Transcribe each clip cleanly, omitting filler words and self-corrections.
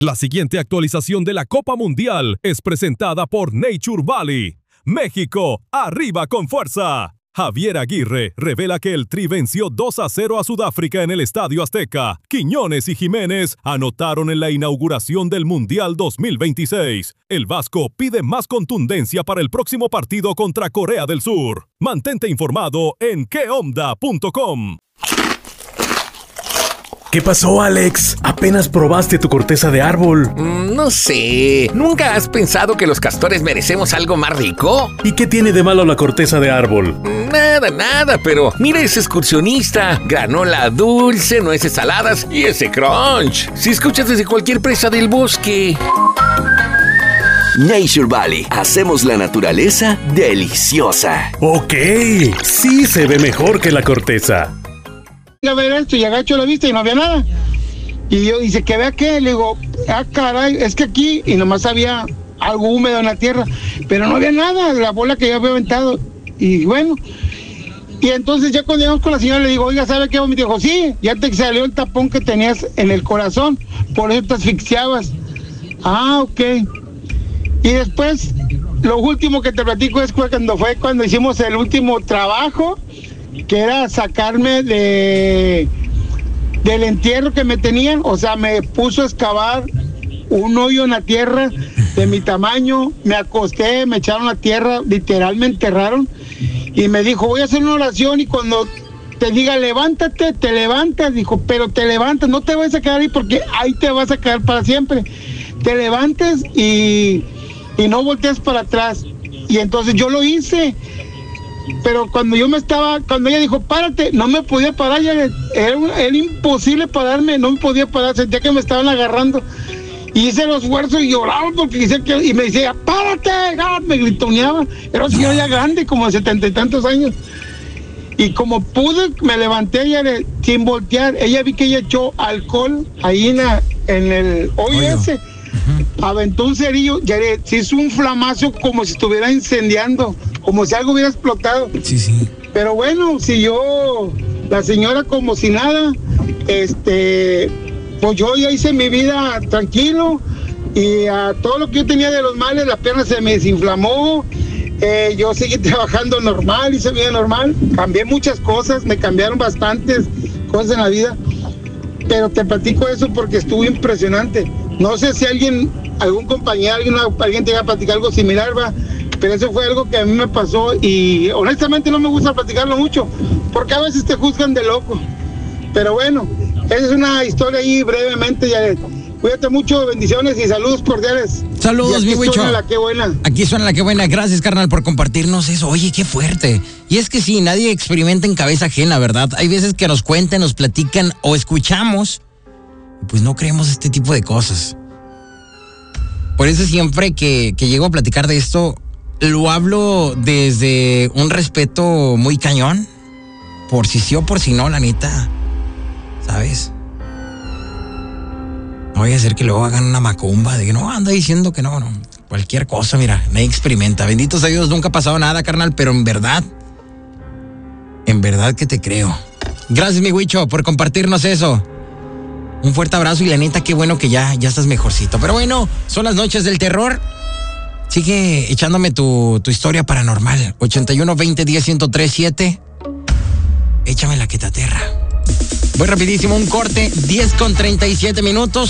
La siguiente actualización de la Copa Mundial es presentada por Nature Valley. México, arriba con fuerza. Javier Aguirre revela que el Tri venció 2-0 a Sudáfrica en el Estadio Azteca. Quiñones y Jiménez anotaron en la inauguración del Mundial 2026. El Vasco pide más contundencia para el próximo partido contra Corea del Sur. Mantente informado en queonda.com. ¿Qué pasó, Alex? Apenas probaste tu corteza de árbol. No sé. ¿Nunca has pensado que los castores merecemos algo más rico? ¿Y qué tiene de malo la corteza de árbol? Nada, pero mira ese excursionista. Granola dulce, nueces saladas y ese crunch. Si escuchas desde cualquier presa del bosque. Nature Valley. Hacemos la naturaleza deliciosa. Ok, sí se ve mejor que la corteza. A ver esto, y agacho la vista y no había nada. Y yo dice, ¿que vea qué? Le digo, caray, es que aquí, y nomás había algo húmedo en la tierra, pero no había nada, la bola que yo había aventado. Y bueno, y entonces ya cuando llegamos con la señora le digo, oiga, ¿sabe qué? Me dijo, sí, ya te salió el tapón que tenías en el corazón, por eso te asfixiabas. Ah, ok. Y después, lo último que te platico es cuando hicimos el último trabajo, que era sacarme del entierro que me tenían. O sea, me puso a excavar un hoyo en la tierra de mi tamaño, me acosté, me echaron la tierra, literal me enterraron, y me dijo, voy a hacer una oración, y cuando te diga levántate, te levantas, dijo, pero te levantas, no te vas a quedar ahí porque ahí te vas a quedar para siempre, te levantas y no volteas para atrás. Y entonces yo lo hice. Pero cuando ella dijo, párate, no me podía parar, era imposible pararme, no me podía parar, sentía que me estaban agarrando. Y hice el esfuerzo y lloraba porque y me decía, párate, me gritoneaba. Era una señora ya grande, como de 70 y tantos años. Y como pude, me levanté sin voltear. Ella vi que ella echó alcohol ahí en el hoyo ese. Aventó un cerillo, se hizo un flamazo como si estuviera incendiando, como si algo hubiera explotado. Sí. Pero bueno, siguió la señora como si nada. Pues yo ya hice mi vida tranquilo, y a todo lo que yo tenía de los males, la pierna se me desinflamó. Yo seguí trabajando normal, hice vida normal, cambié muchas cosas, me cambiaron bastantes cosas en la vida, pero te platico eso porque estuvo impresionante. No sé si algún compañero, alguien te iba a platicar algo similar, va, pero eso fue algo que a mí me pasó, y honestamente no me gusta platicarlo mucho, porque a veces te juzgan de loco. Pero bueno, esa es una historia ahí brevemente, Yaret. Cuídate mucho, bendiciones y saludos cordiales. Saludos, mi Huicho. Suena la que buena. Aquí suena la que buena. Gracias, carnal, por compartirnos eso. Oye, qué fuerte. Y es que sí, nadie experimenta en cabeza ajena, ¿verdad? Hay veces que nos cuentan, nos platican o escuchamos, pues no creemos este tipo de cosas. Por eso siempre que llego a platicar de esto, lo hablo desde un respeto muy cañón. Por si sí o por si no, la neta. ¿Sabes? No vaya a ser que luego hagan una macumba de que no, anda diciendo que no. Cualquier cosa, mira, nadie experimenta. Bendito sea Dios, nunca ha pasado nada, carnal, pero en verdad que te creo. Gracias, mi Huicho, por compartirnos eso. Un fuerte abrazo y la neta, qué bueno que ya estás mejorcito. Pero bueno, son las noches del terror. Sigue echándome tu historia paranormal. 81-20-10-1037. Échamela que te aterra. Voy rapidísimo, un corte, 10:37.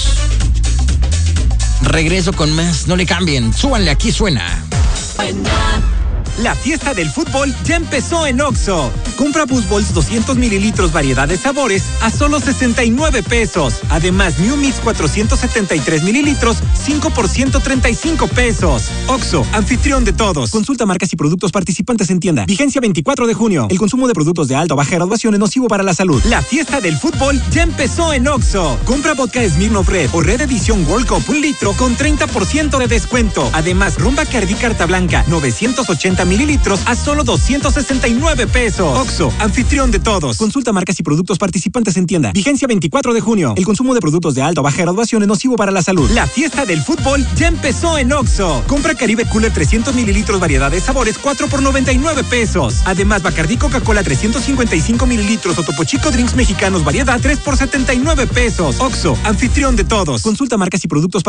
Regreso con más, no le cambien, súbanle, aquí suena. La fiesta del fútbol ya empezó en Oxxo. Compra Boost Balls 200 mililitros variedad de sabores a solo 69 pesos. Además, New Mix 473 mililitros, 5 por 135 pesos. Oxxo, anfitrión de todos. Consulta marcas y productos participantes en tienda. Vigencia 24 de junio. El consumo de productos de alta o baja graduación es nocivo para la salud. La fiesta del fútbol ya empezó en Oxxo. Compra vodka Smirnoff Red o Red Edición World Cup 1 litro con 30% de descuento. Además, Ron Bacardi Carta Blanca 980 mililitros a solo 269 pesos. Oxxo, anfitrión de todos. Consulta marcas y productos participantes en tienda. Vigencia 24 de junio. El consumo de productos de alta o baja graduación es nocivo para la salud. La fiesta del fútbol ya empezó en Oxxo. Compra Caribe Cooler 300 mililitros variedad de sabores 4 por 99 pesos. Además, Bacardí Coca-Cola 355 mililitros o Topo Chico Drinks Mexicanos variedad 3 por 79 pesos. Oxxo, anfitrión de todos. Consulta marcas y productos